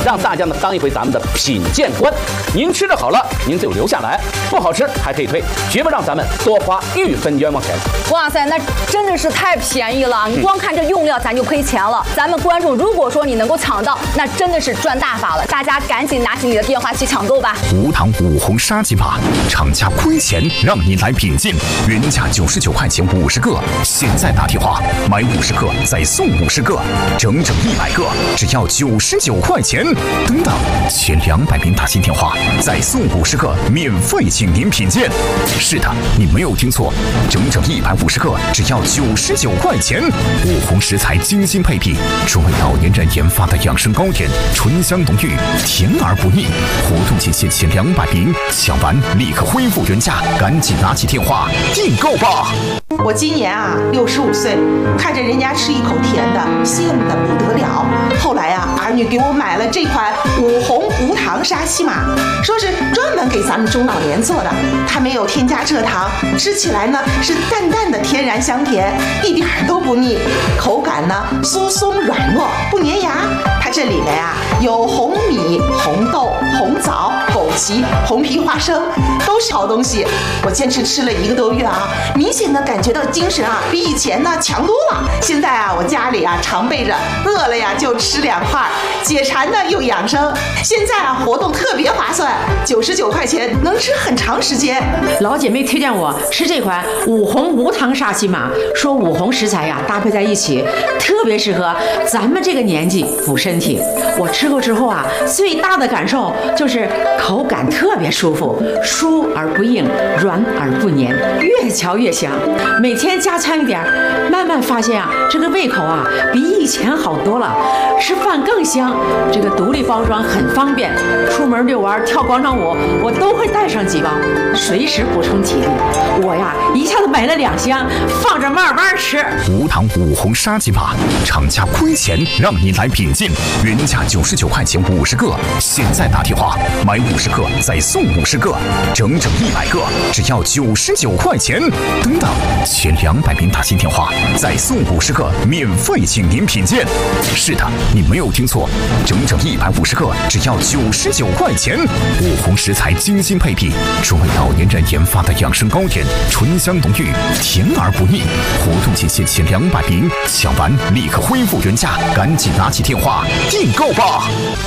让大家呢当一回咱们的品鉴官。您吃着好了，您就留下来；不好吃还可以退，绝不让咱们多花1分冤枉钱。 哇塞，那真的是太便宜了！你光看这用料，咱就亏钱了。咱们观众如果说你能够抢到，那真的是赚大发了。大家赶紧拿起你的电话去抢购吧！ 无糖五红沙棘马，厂家亏钱让你来品鉴，原价99块钱50个，现在打电话买50个再送50个，整整100个，只要99块钱。等等，前200名打进电话再送50个，免费请您品鉴。是的，你没有听错，整整150个，只要99块钱。五红食材精心配比，专为老年人研发的养生糕点，醇香浓郁，甜而不腻。活动期限前200名，抢完立刻恢复原价，赶紧拿起电话订购吧。 我今年65岁，看着人家吃一口甜的，羡慕的不得了。后来儿女给我买了这款五红无糖沙琪玛，说是专门给咱们中老年做的，它没有添加蔗糖，吃起来呢是淡淡的天然香甜，一点都不腻，口感呢酥松软糯，不粘牙。它这里面有红米、红豆、红枣、枸杞、红皮花生，都是好东西。我坚持吃了1个多月明显的感觉到精神比以前呢强多了。现在我家里常备着，饿了就吃2块，解馋呢又养生。现在活动特别划算，99块钱能吃很长时间。 老姐妹推荐我吃这款五红无糖沙琪玛，说五红食材搭配在一起，特别适合咱们这个年纪补身体。我吃过之后最大的感受就是口感特别舒服，酥而不硬，软而不黏，越嚼越香。每天加餐一点，慢慢发现这个胃口比以前好多了，吃饭更香。这个独立包装很方便，出门遛弯、跳广场舞，我都会带上几包，随时补充体力。我一下子买了2箱，放着慢慢吃。 无糖五红沙棘马，厂家亏钱让你来品鉴，原价99块钱50个，现在打电话买50个再送50个，整整100个，只要99块钱。等等，前200名打进电话再送50个，免费请您品鉴。是的，你没有听错，整整150个，只要99块钱。五红食材精心配比，专为老年人研发的养生糕点，醇香浓郁，甜而不腻。活动期限前200名，抢完立刻恢复原价，赶紧拿起电话订购吧。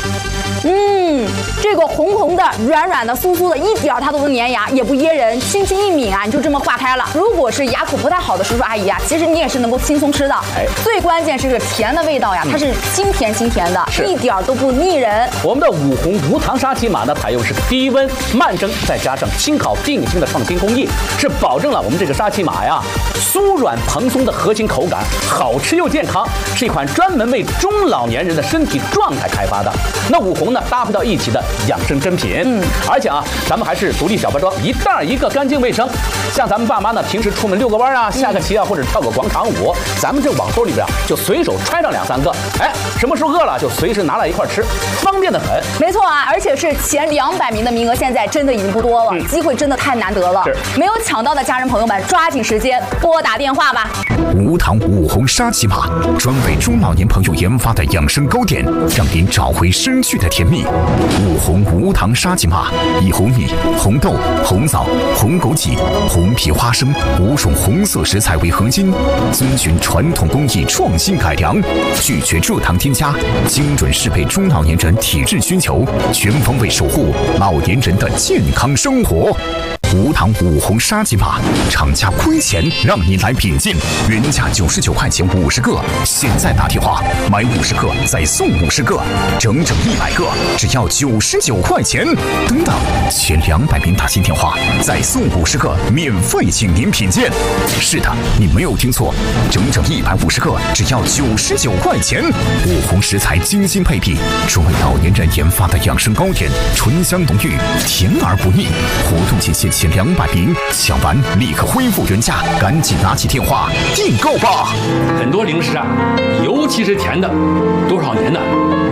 这个红红的、软软的、酥酥的，一点它都不粘牙，也不噎人，轻轻一抿你就这么化开了。如果是牙口不太好的叔叔阿姨其实你也是能够轻松吃的。最关键是这个甜的味道它是清甜的，一点都不腻人。 我们的五红无糖沙琪玛呢，采用是低温慢蒸，再加上轻烤定型的创新工艺，是保证了我们这个沙琪玛酥软蓬松的核心口感，好吃又健康，是一款专门为中老年人的身体状态开发的。那五红呢搭配到一起的养生珍品，而且咱们还是独立小包装，一袋一个，干净卫生。像咱们爸妈呢，平时出门遛个弯下个棋或者跳个广场舞，咱们这网兜里边就随手揣上2、3个，什么时候饿了就随时拿来一块吃，方便的很。 没错而且是前200名的名额，现在真的已经不多了，机会真的太难得了。没有抢到的家人朋友们，抓紧时间拨打电话吧。 无糖五红沙琪玛，专为中老年朋友研发的养生糕点，让您找回失去的甜蜜。五红无糖沙琪玛，以红米、红豆、红枣、红枸杞、红皮花生5种红色食材为核心，遵循传统工艺创新改良，拒绝蔗糖添加，精准适配中老年人体质需求，全方位守护老年人的健康生活。无糖五红沙棘马，厂家亏钱让你来品鉴，原价99块钱50个，现在打电话买50个再送50个，整整100个，只要99块钱。等等，前200名打进电话再送50个，免费请您品鉴。是的，你没有听错，整整150个，只要99块钱。五红食材精心配比，专为老年人研发的养生糕点，醇香浓郁，甜而不腻。活动期限前200名，抢完立刻恢复原价，赶紧拿起电话订购吧。 很多零食尤其是甜的，多少年的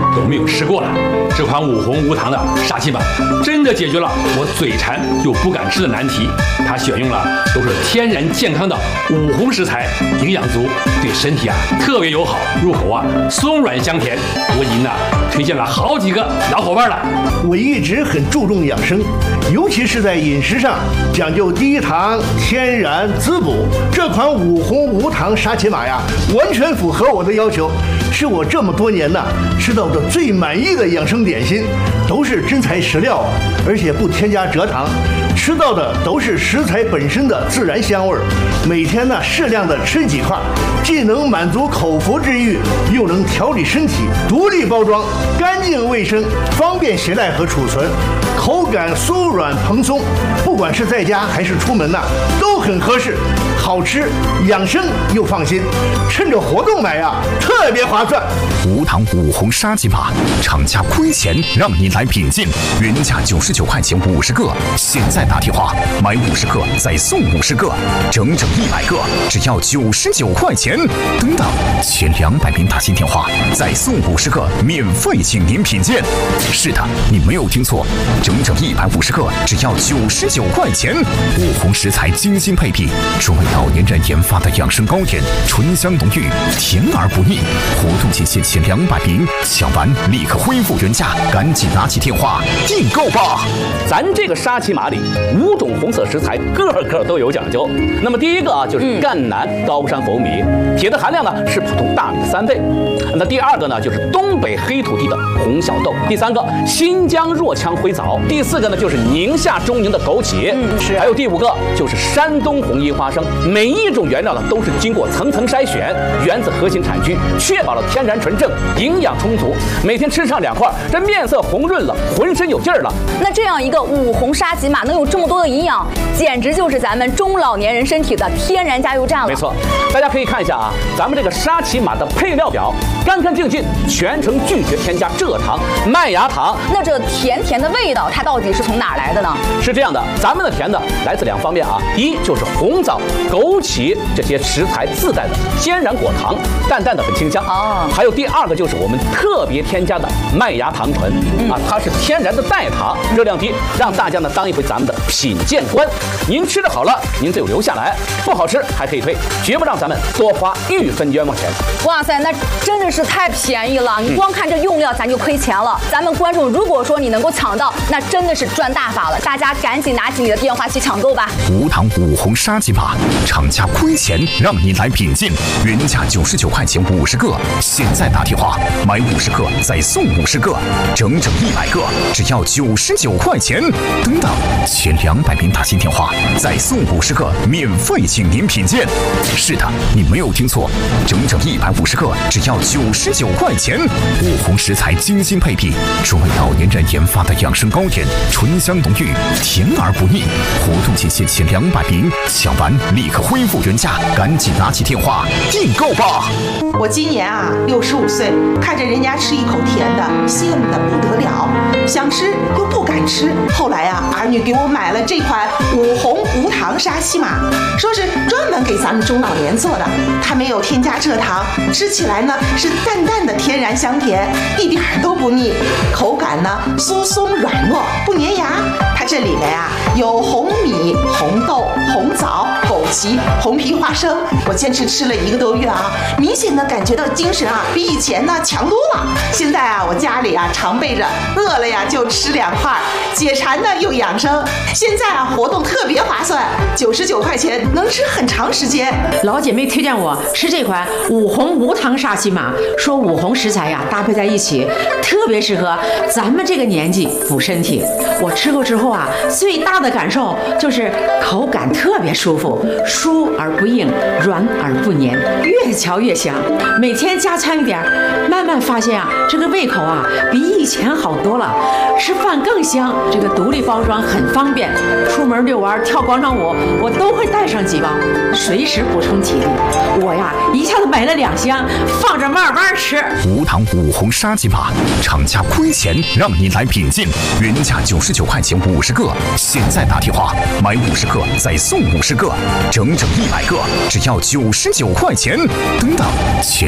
都没有吃过了。这款五红无糖的沙琪玛真的解决了我嘴馋又不敢吃的难题。它选用了都是天然健康的五红食材，营养足，对身体特别友好，入口松软香甜。我已经推荐了好几个老伙伴了。 我一直很注重养生，尤其是在饮食上讲究低糖、天然、滋补。这款五红无糖沙琪玛完全符合我的要求，是我这么多年吃到的最满意的养生点心，都是真材实料，而且不添加蔗糖，吃到的都是食材本身的自然香味。每天适量的吃几块，既能满足口腹之欲，又能调理身体。独立包装，干净卫生，方便携带和储存，口感酥软蓬松，不管是在家还是出门都很合适，好吃养生又放心。趁着活动买特别划算。 无糖五红沙琪玛，厂家亏钱让你来品鉴，原价99块钱50个，现在打电话买50个再送50个，整整100个，只要99块钱。等等，前200名打进电话再送50个，免费请您品鉴。是的，你没有听错，整整150个，只要99块钱。五红食材精心配比，专为老年人研发的养生糕点，醇香浓郁，甜而不腻。活动期限前200名，抢完立刻恢复原价，赶紧拿起电话订购吧。 咱这个沙琪玛里5种红色食材，个个都有讲究。那么第一个就是赣南高山红米，铁的含量是普通大米的3倍。那第二个就是东北黑土地的红小豆，第3个新疆若羌灰枣，第4个就是宁夏中宁的枸杞，还有第5个就是山东红衣花生。每一种原料都是经过层层筛选，源自核心产区，确保了天然纯正，营养充足。每天吃上2块，这面色红润了，浑身有劲儿了。 那这样一个五红沙琪玛能有这么多的营养，简直就是咱们中老年人身体的天然加油站了。 没错，大家可以看一下咱们这个沙琪玛的配料表，干干净净，全程拒绝添加蔗糖、麦芽糖。 那这甜甜的味道，它到底是从哪儿来的呢？ 是这样的，咱们的甜的来自2方面第一就是红枣、枸杞这些食材自带的天然果糖，淡淡的很清香还有第2个就是我们特别添加的麦芽糖醇它是天然的代糖，热量低，让大家当一回咱们的品鉴官。您吃的好了，您就留下来；不好吃还可以退，绝不让咱们多花1分冤枉钱。 哇塞，那真的是太便宜了！你光看这用料，咱就亏钱了。咱们观众如果说你能够抢到，那真的是赚大发了。大家赶紧拿起你的电话去抢购吧！ 无糖五红沙琪玛，厂家亏钱让你来品鉴，原价99块钱50个，现在打电话买50个再送50个，整整100个，只要99块钱。等等，前200名打进电话再送50个，免费请您品鉴。是的，你没有听错，整整150个，只要99块钱。五红食材精心配比，专为老年人研发的养生糕点，醇香浓郁，甜而不腻。活动期限前200名，抢完立刻恢复原价，赶紧拿起电话订购吧。 我今年65岁，看着人家吃一口甜的，羡慕的不得了，想吃又不敢吃。后来儿女给我买了这款五红无糖沙琪玛，说是专门给咱们中老年做的，它没有添加蔗糖，吃起来是淡淡的天然香甜，一点都不腻，口感酥松软糯，不粘牙。它这里面有红米、红豆、红枣、枸杞、红皮花生。我坚持吃了1个多月明显的感觉到精神比以前强多了。现在我家里常备着，饿了就吃2块，解馋又养生。现在活动特别划算，99块钱能吃很长时间。 老姐妹推荐我吃这款五红无糖沙琪玛，说五红食材搭配在一起，特别适合咱们这个年纪补身体。我吃过之后最大的感受就是口感特别舒服，酥而不硬，软而不黏，越嚼越香。每天加餐一点，慢慢发现这个胃口比以前好多了，吃饭更香。这个独立包装很方便，出门遛弯、跳广场舞，我都会带上几包，随时补充体力。我一下子买了2箱，放着慢慢吃。 无糖五红沙琪玛，厂家亏钱让你来品鉴，原价99块钱50个，现在打电话买50个再送50个，整整100个，只要99块钱。等等，前200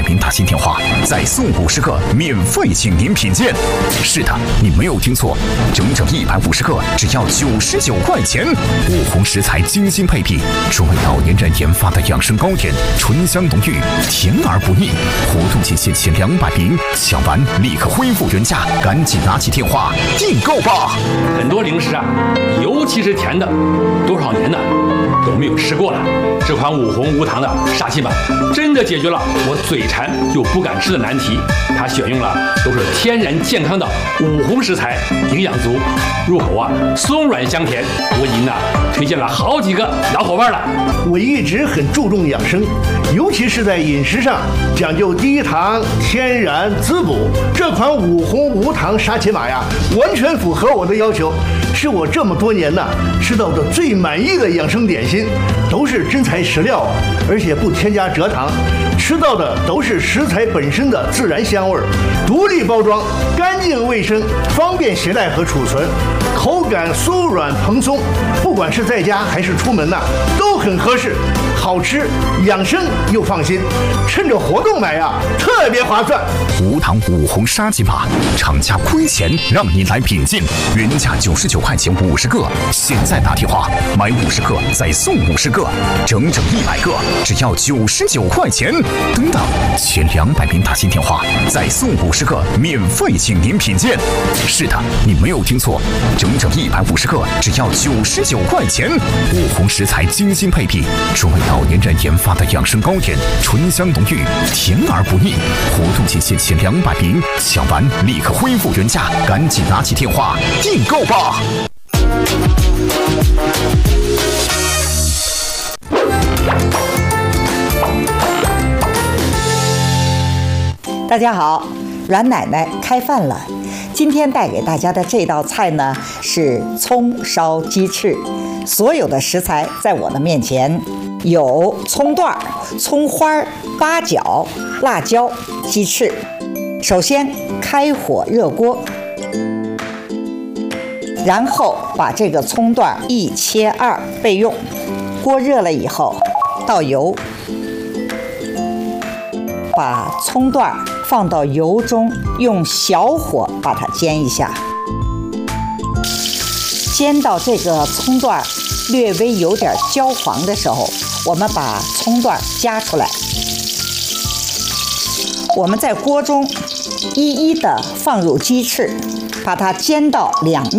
名打新电话，再送50个免费请您品鉴。是的，你没有听错，整整150个，只要99块钱。五红食材精心配比，专为老年人研发的养生糕点，醇香浓郁，甜而不腻。活动仅限前200名，抢完立刻恢复原价，赶紧拿起电话订购吧！ 很多零食啊，尤其是甜的，多少年呢都没有吃过了。这款五红无糖的沙琪玛真的解决了我嘴馋又不敢吃的难题。它选用了都是天然健康的五红食材，营养足，入口啊松软香甜。我已经推荐了好几个老伙伴了。 我一直很注重养生，尤其是在饮食上讲究低糖、天然、滋补。这款五红无糖沙琪玛呀，完全符合我的要求，是我这么多年吃到的最满意的养生点心。都是真材实料啊，而且不添加蔗糖，吃到的都是食材本身的自然香味儿。独立包装，干净卫生，方便携带和储存，口感酥软蓬松，不管是在家还是出门都很合适，好吃、养生又放心。趁着活动买呀，特别划算。 无糖五红沙琪玛，厂家亏钱让你来品鉴，原价99块钱50个，现在打电话买50个再送50个，整整100个，只要99块钱。等等，前200名打新电话再送50个免费请您品鉴。是的，你没有听错，整整150个，只要99块钱。五红食材精心配比，专为老年人研发的养生糕点，醇香浓郁，甜而不腻。活动仅限前200名，抢完立刻恢复原价，赶紧拿起电话订购吧！ 大家好，阮奶奶开饭了。今天带给大家的这道菜呢是葱烧鸡翅。所有的食材在我的面前，有葱段、葱花、八角、辣椒、鸡翅。首先开火热锅，然后把这个葱段1切2备用。锅热了以后，倒油，把葱段放到油中，用小火把它煎一下。煎到这个葱段略微有点焦黄的时候，我们把葱段夹出来。我们在锅中一一的放入鸡翅，把它煎到两面